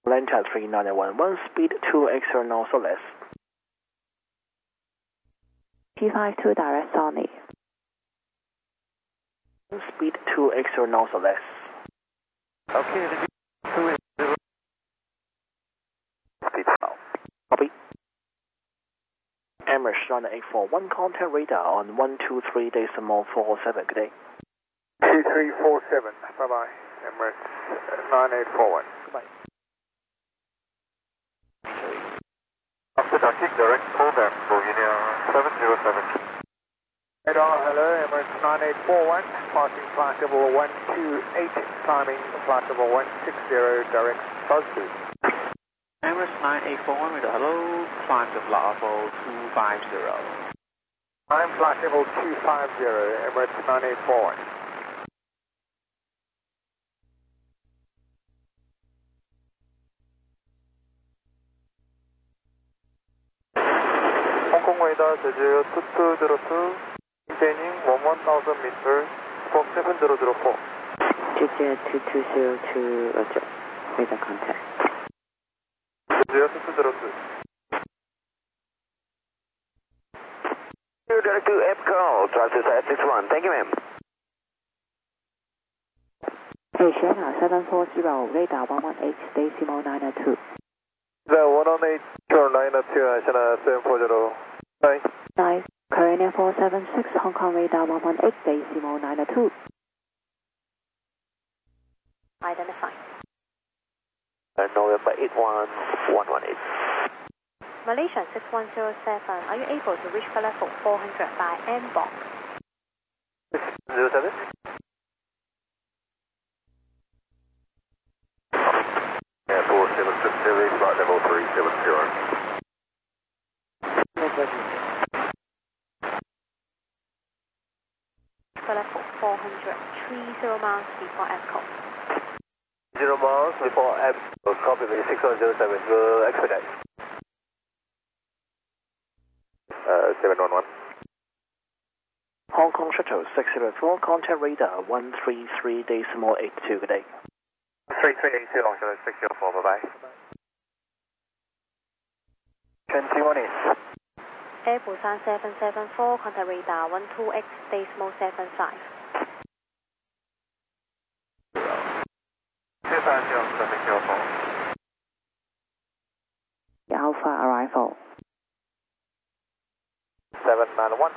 Atlanta 3911, speed 2XR north or less. T52 direct Sony. Speed 2XR north or less. Okay, the 280. Speed 12. Copy. Emirates 9841, contact radar on 123.47. Good day. 2347, bye-bye. Emirates 9841. Goodbye. After Darkic, direct program, Bulgaria 707. Radar, hello, Emirates 9841, passing flight level 128, climbing flight level 160, direct Buzzboo. Emirates 9841, radar, hello, climb to flight level 250. Climb flight level 250, Emirates 9841. Hong Kong radar, Jeju 2202, maintaining 11,000 meters, squawk 7004. Jeju 2202, roger. Radar contact. Jeju 2202. Direct to EPCO, Traffic 61. Thank you, ma'am. Asiana 740, radar 118.902. The 118, 902, Asiana 740. Bye. Nice. Korean 476, Hong Kong radar 118.902. Identify. November 81118. Malaysian 6107, are you able to reach level 400 by Mbok? 07? Yeah, 4760, flight level 370. Level 400, 30 miles before EPCO. 0 miles before EPCO, copy me, 6107, will expedite. 711. Hong Kong Shuttle 604, contact radar 133.82. Good day. 3382, Long Shuttle 604, bye-bye. 21 is. Air Busan 774, contact radar 128.75. 250, 604. Alpha arrival. 791.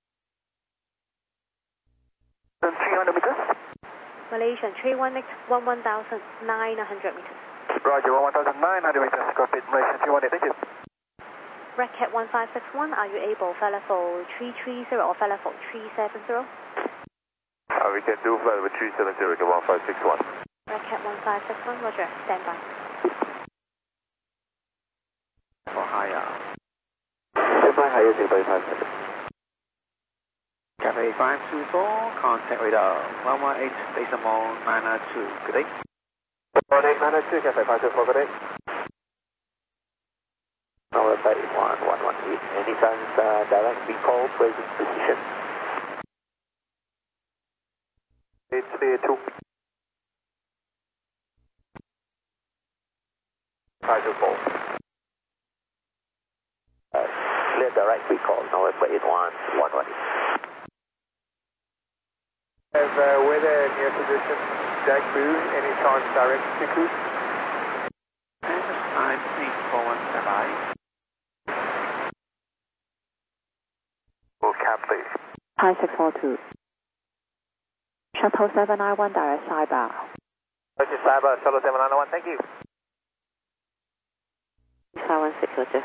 300 meters. Malaysian 318, 11,900 meters. Roger, 11,900 meters, copy, Malaysian 318, thank you. Red Cat 1561, are you able for level 330 or for level 370? We can do flight level 370 to 1561. Red Cat 1561, roger, stand by. For higher. Standby higher, standby 500. Cathay 524, contact radar 118.902. Good day. 18992, Cathay 524, good day. November 81118. Anytime direct recall, present position. 832. 524. Clear direct recall, November 81118. Have weather near position, Jagboo, any chance direct to cruise? Emirates 9841, standby. Will cap please. Hi 642. Shuttle 791 direct Cyber. Roger, Cyber, Shuttle 791, thank you. 516, roger.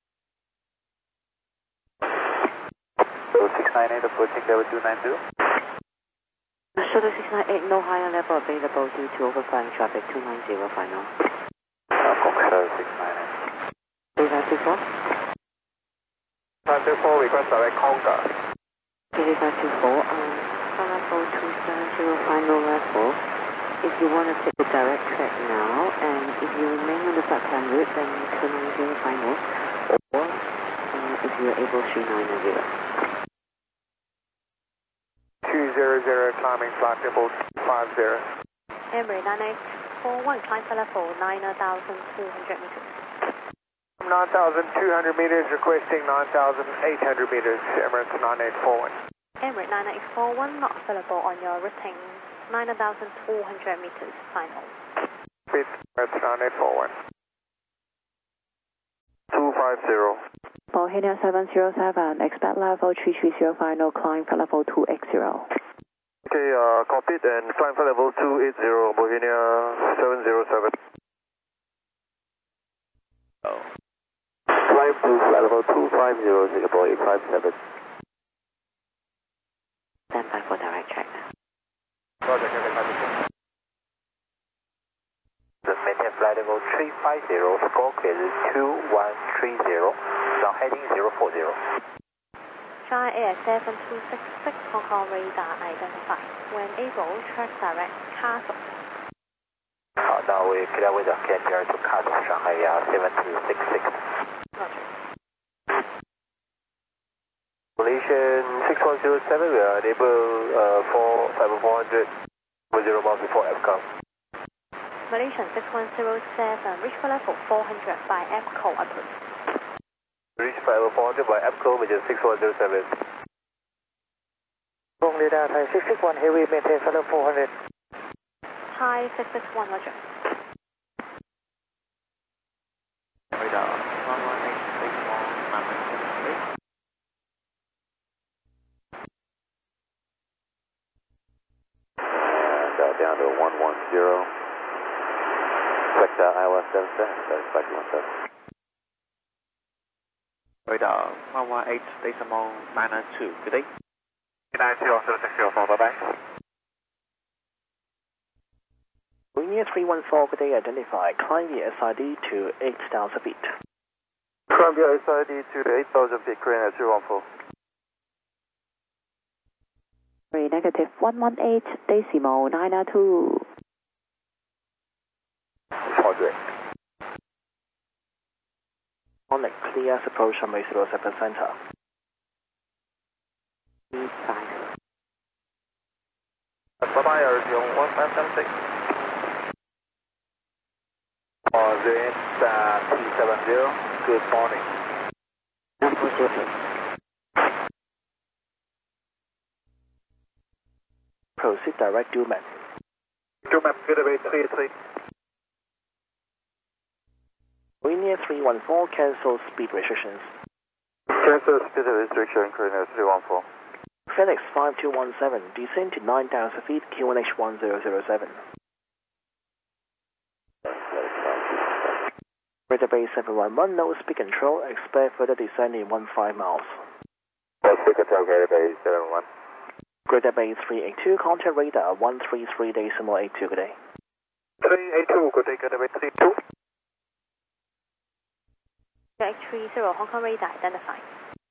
698 approaching level 292. Shuttle 698, no higher level available due to overflying traffic 290 final. Hong Kong 698. 3524. 524, request direct Conga. 3524, level 270 final level. If you want to take the direct track now, and if you remain on the part-time route, then 290 final, or if you are able, 390. 200, climbing flight level 50. Emirates 9841, climb for level 9,200 meters. 9,200 meters, requesting 9,800 meters, Emirates 9841. Emirates 9841, not available on your routing 9,200 meters, final. Speed, Emirates 9841. 250. Bohemia 707, expect level 330 final, climb for level 280. Okay, copied and climb for level 280, Bohemia 707. Oh. Climb to flight level 250, Singapore 857. Stand by for direct check. Roger, Kevin, Maintain flight level 350, score clear 2130, now heading 040. China Air 7266, Hong Kong radar identified. When able, track direct Castle. 好，那为 clear weather KNTR to Castle Shanghai 7266. Roger. Malaysian 6107, we are enable 400 miles before FCOM. Malaysian 6107, reach for level 400 by FCO approved. Reach flight level 400 by FCO, which is 6107. Wrong radar, Thai 661 heavy, maintain flight level 400. Thai 661, roger. Radar 11881, Mama Down to 110. Vector Iowa 77, satisfaction 17. Radar 118.2, good day. Good night, 0760, bye-bye. Linear 314, good day, identified. Climb the SID to 8,000 feet. Columbia SID to 8,000 feet, Korean 314. Negative 118, decimal 902. Project. On a clear approach from 807 center. E5. Bye-bye, Arizona 1576. Zurich T70, good morning. Number 0. Proceed direct due map. Due map, good away 383. Linear 314, cancel speed restrictions. Cancel speed restriction, Korean 314. FedEx 5217, descend to 9,000 feet, QNH 1007. Radar base 711, no speed control, expect further descent in 15 miles. Speed control, Radar Base 71. Radar base 382, contact radar 133.82, good day. 382, good day, good away 32. Direct 30, Hong Kong radar identified.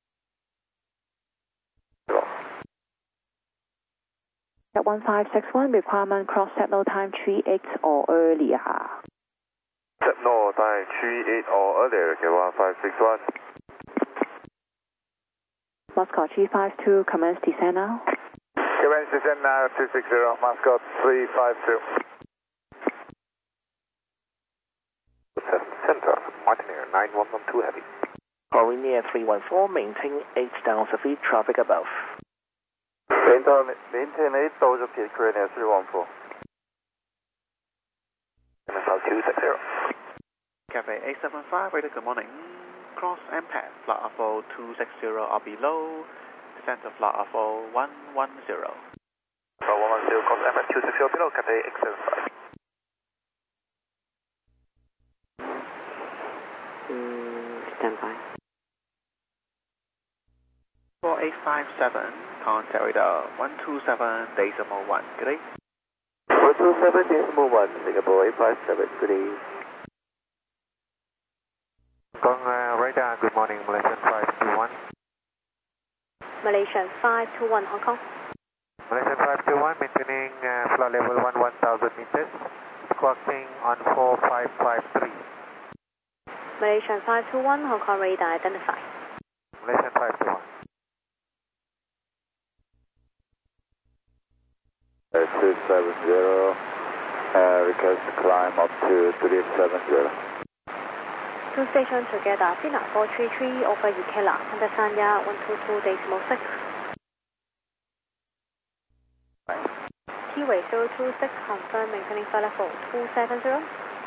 At 1561, requirement cross signal time 38 or earlier. No, time 38 or earlier, okay, 1561. Moscow G52, commence descent now. Commence descent now, 260, Moscow 352. Center, Martinier 9112 heavy. Linear 314, maintain 8,000 feet, traffic above. Maintain 8,000 feet, Korean 314. MSL 260. Cafe 875, radar, good morning. Cross MPAD, flight level 260 or below, descent to flight level 110. 110, cross MS 260 below, Cafe 875. Stand by. 4857, contact radar 127.1, good day. 127.1, Singapore 857, good day. Radar, good morning, Malaysian 521. Malaysian 521, Hong Kong. Malaysian 521, maintaining flight level 1000 meters, squawking on 4553. Malaysian 521, Hong Kong radar identified. Malaysian 521. 270, Request to climb up to 370. 2 station together, Sina 433 over Ikela, Sanya 122.6. T-way 026, confirm maintaining flight level 270.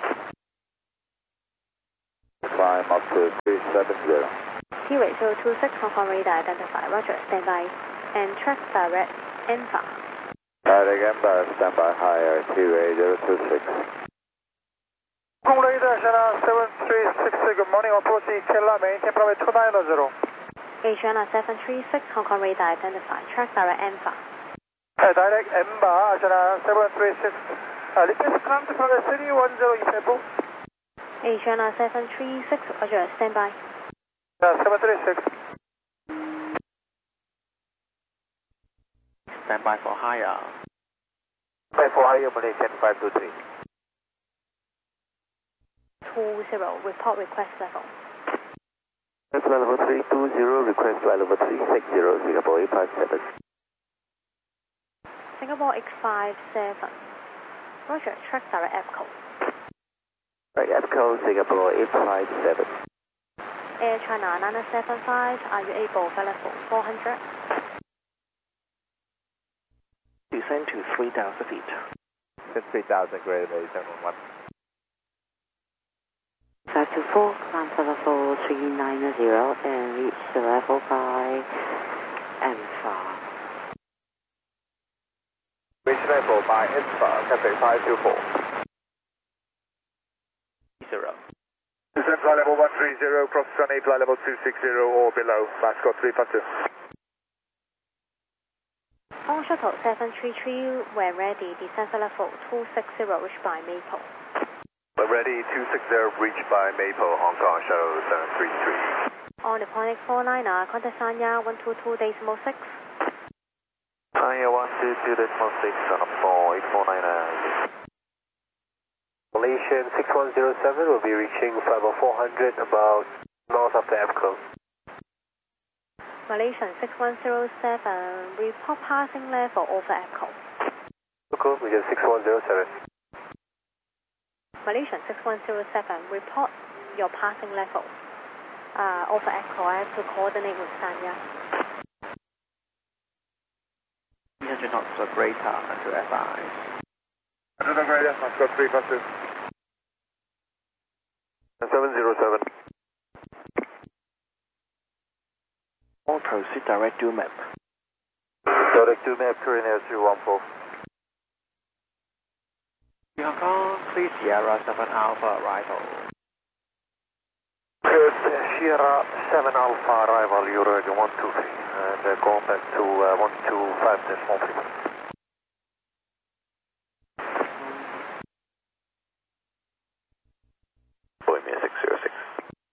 Climb up to 370. T-way 026, Hong Kong radar identify, roger, standby, and track direct, EMFA. Direct EMFA, standby, higher, T-way 026. Hong Kong radar, China 736, good morning, approach Ikela, maintain runway 290. Asiana 736, Hong Kong radar identify, track direct, EMFA. Direct EMFA, China 736, request climb to runway 310, Ipepo. Asiana 736, roger, standby. 736. Standby for higher. Standby for higher, Malaysian 523. 20, report request level. Request level 320, request level 360, Singapore 857. Singapore X57. Roger, track direct EPCO. Right, EPCO, Singapore 857. Air China 975, are you able flight level 400? Descend to 3,000 feet. 3,000, greater than 711. 524, climb to level 390 and reach the level by EMFA. Reach level by EMFA, Cathay 524. 0. Descend flight level 130, cross runway flight level 260 or below, Mascot 352. On shuttle 733, we're ready, descend flight level 260, reached by Maple. We're ready, 260, reached by Maple, Hong Kong, shuttle 733. On the Ponic 49er, contact Sanya 122.6. Sanya 122.6, up for 849. Malaysian 6107 will be reaching flight level 400 about north of the EPCO. Malaysian 6107, report passing level over EPCO. Local, we get 6107. Malaysian 6107, report your passing level over EPCO. I have to coordinate with Sanya. 300 knots or greater until FI. 100 greater, Mascot 352. 707. All proceed direct to map. Direct to map, current air 314. Hong Kong, please Sierra 7 Alpha arrival. Good, Sierra 7 Alpha arrival, Euro 123, and go back to 125.3.